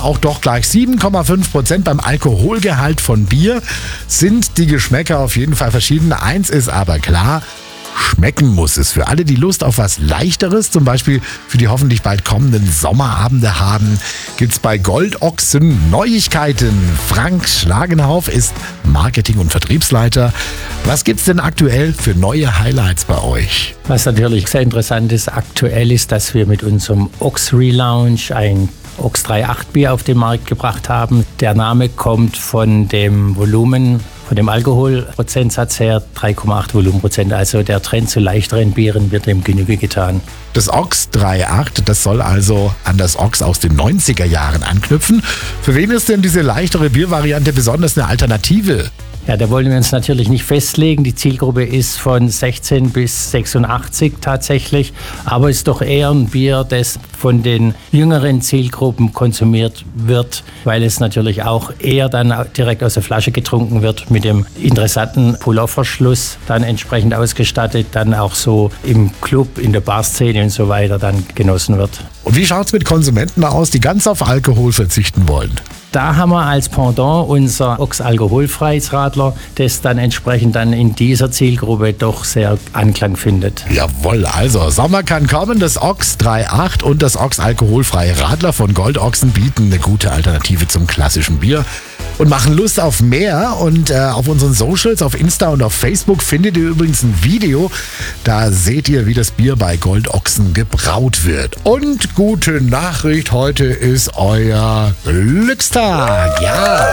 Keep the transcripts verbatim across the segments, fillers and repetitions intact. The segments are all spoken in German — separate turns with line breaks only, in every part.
auch doch gleich sieben Komma fünf Prozent. Beim Alkoholgehalt von Bier sind die Geschmäcker auf jeden Fall verschieden. Eins ist aber klar: Schmecken muss es. Für alle, die Lust auf was Leichteres, zum Beispiel für die hoffentlich bald kommenden Sommerabende haben, gibt's bei Goldochsen Neuigkeiten. Frank Schlagenhauf ist Marketing- und Vertriebsleiter. Was gibt's denn aktuell für neue Highlights bei euch?
Was natürlich sehr interessant ist, aktuell ist, dass wir mit unserem Ochs Relaunch ein Ochs drei Komma acht Bier auf den Markt gebracht haben. Der Name kommt von dem Volumen, von dem Alkoholprozentsatz her, drei Komma acht Volumenprozent. Also der Trend zu leichteren Bieren wird dem Genüge getan.
Das Ochs drei Komma acht, das soll also an das Ochs aus den neunziger Jahren anknüpfen. Für wen ist denn diese leichtere Biervariante besonders eine Alternative?
Ja, da wollen wir uns natürlich nicht festlegen. Die Zielgruppe ist von sechzehn bis sechsundachtzig tatsächlich, aber ist doch eher ein Bier, das von den jüngeren Zielgruppen konsumiert wird, weil es natürlich auch eher dann direkt aus der Flasche getrunken wird, mit dem interessanten Pulloverschluss dann entsprechend ausgestattet, dann auch so im Club, in der Barszene und so weiter dann genossen wird.
Und wie schaut's mit Konsumenten aus, die ganz auf Alkohol verzichten wollen?
Da haben wir als Pendant unser Ochs alkoholfreies Radler, das dann entsprechend dann in dieser Zielgruppe doch sehr Anklang findet.
Jawohl, also Sommer kann kommen, das Ochs drei Komma acht und das Ochs alkoholfreie Radler von Goldochsen bieten eine gute Alternative zum klassischen Bier und machen Lust auf mehr. Und äh, auf unseren Socials, auf Insta und auf Facebook findet ihr übrigens ein Video. Da seht ihr, wie das Bier bei Goldochsen gebraut wird. Und gute Nachricht, heute ist euer Glückstag. Ja!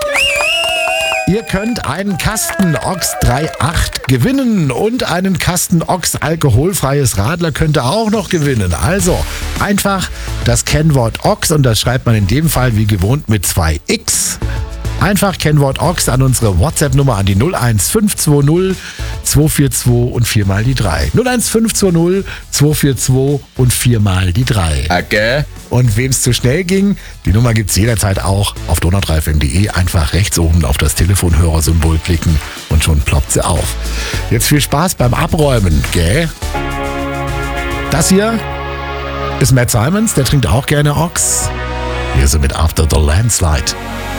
Ihr könnt einen Kasten Ochs drei Komma acht gewinnen und einen Kasten Ochs alkoholfreies Radler könnt ihr auch noch gewinnen. Also einfach das Kennwort Ochs, und das schreibt man in dem Fall wie gewohnt mit zwei X. Einfach Kennwort Ochs an unsere WhatsApp-Nummer an die null eins fünf zwei null zwei vier zwei und viermal die drei. null eins fünf zwei null zwei vier zwei und viermal die drei.
Okay.
Und wem es zu schnell ging, die Nummer gibt's jederzeit auch auf donau drei f m punkt de. Einfach rechts oben auf das Telefonhörersymbol klicken und schon ploppt sie auf. Jetzt viel Spaß beim Abräumen, gell? Das hier ist Matt Simons, der trinkt auch gerne Ochs. Hier sind mit After the Landslide.